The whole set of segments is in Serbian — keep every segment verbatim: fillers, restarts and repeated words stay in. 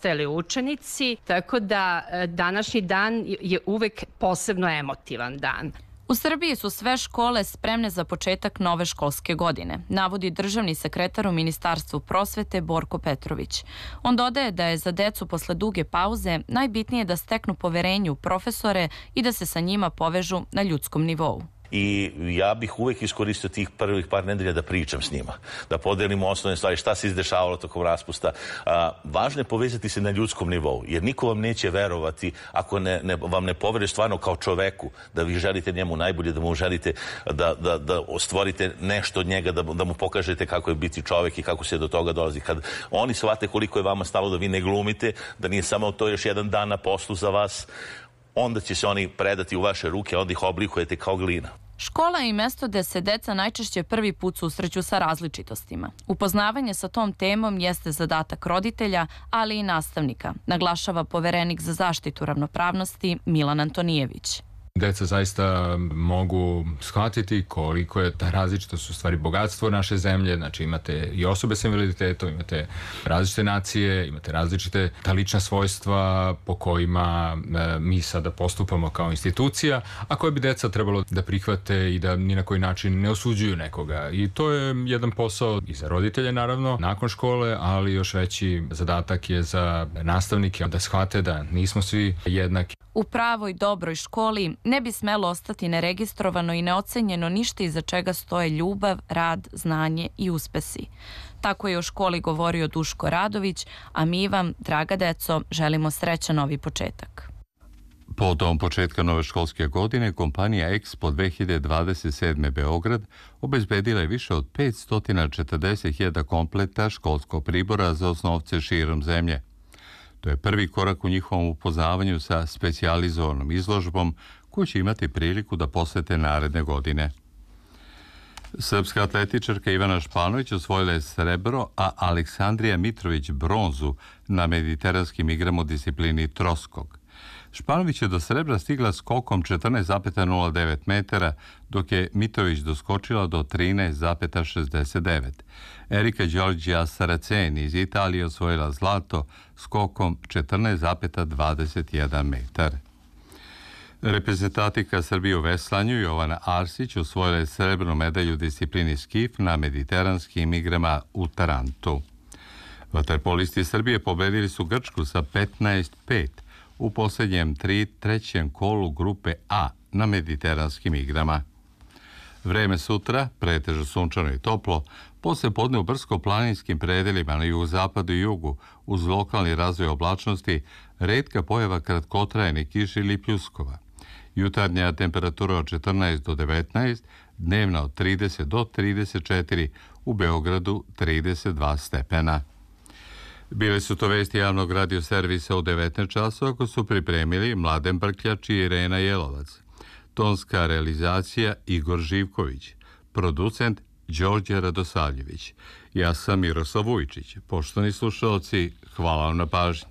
nedostajali učenici, tako da današnji dan je uvek posebno emotivan dan. U Srbiji su sve škole spremne za početak nove školske godine, navodi državni sekretar u Ministarstvu prosvete Borko Petrović. On dodaje da je za decu posle duge pauze najbitnije da steknu poverenje u profesore i da se sa njima povežu na ljudskom nivou. I ja bih uvek iskoristio tih prvih par nedelja da pričam s njima, da podelimo osnovne stvari, šta se izdešavalo tokom raspusta. A, važno je povezati se na ljudskom nivou, jer niko vam neće verovati ako ne, ne, vam ne povere stvarno kao čoveku, da vi želite njemu najbolje, da mu želite da, da, da stvorite nešto od njega, da, da mu pokažete kako je biti čovek i kako se do toga dolazi. Kad oni shvate koliko je vama stalo da vi ne glumite, da nije samo to još jedan dan na poslu za vas, onda će se oni predati u vaše ruke, onda ih oblikujete kao glina. Škola je i mesto gde se deca najčešće prvi put susreću sa različitostima. Upoznavanje sa tom temom jeste zadatak roditelja, ali i nastavnika, naglašava poverenik za zaštitu ravnopravnosti Milan Antonijević. Deca zaista mogu shvatiti koliko je ta različitost u stvari bogatstvo naše zemlje, znači imate i osobe sa invaliditetom, imate različite nacije, imate različite ta lična svojstva po kojima e, mi sada postupamo kao institucija, a koje bi deca trebalo da prihvate i da ni na koji način ne osuđuju nekoga. I to je jedan posao i za roditelje naravno, nakon škole, ali još veći zadatak je za nastavnike da shvate da nismo svi jednaki. U pravoj dobroj školi ne bi smelo ostati neregistrovano i neocenjeno ništa iza čega stoje ljubav, rad, znanje i uspesi. Tako je o školi govorio Duško Radović, a mi vam, draga deco, želimo srećan novi početak. Povodom početka nove školske godine, kompanija Expo dve hiljade dvadeset sedme Beograd obezbedila je više od petsto četrdeset hiljada kompleta školskog pribora za osnovce širom zemlje. To je prvi korak u njihovom upoznavanju sa specijalizovanom izložbom koju će imati priliku da posete naredne godine. Srpska atletičarka Ivana Španović osvojila je srebro, a Aleksandrija Mitrović bronzu na mediteranskim igrama u disciplini troskok. Španović je do srebra stigla skokom četrnaest zarez nula devet metara, dok je Mitrović doskočila do trinaest zarez šezdeset devet. Erika Đorđija Saraceni iz Italije osvojila zlato skokom četrnaest zarez dvadeset jedan metar. Reprezentatika Srbije u veslanju Jovana Arsić osvojila je srebrnu medalju u disciplini skif na mediteranskim igrama u Tarantu. Vaterpolisti Srbije pobedili su Grčku sa petnaest pet u posljednjem tri, trećem kolu grupe A na mediteranskim igrama. Vreme sutra, pretežno sunčano i toplo, posle podne u brdsko-planinskim predelima na jugozapadu i jugu, uz lokalni razvoj oblačnosti, retka pojava kratkotrajne kiše ili pljuskova. Jutarnja temperatura od četrnaest do devetnaest, dnevna od trideset do trideset četiri, u Beogradu trideset dva stepena. Bile su to vesti javnog radioservisa u devetnaest časova koji su pripremili Mladen Brkljač i Irena Jelovac. Tonska realizacija Igor Živković, producent Đorđe Radosavljević. Ja sam Miroslav Vujčić. Poštovani slušalci, hvala vam na pažnji.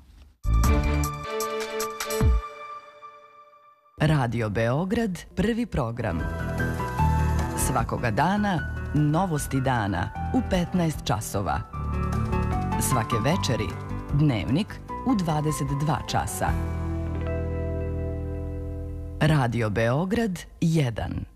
Radio Beograd, prvi program. Svakoga dana, novosti dana u petnaest časova. Svake večeri, dnevnik u dvadeset dva časa. Radio Beograd jedan.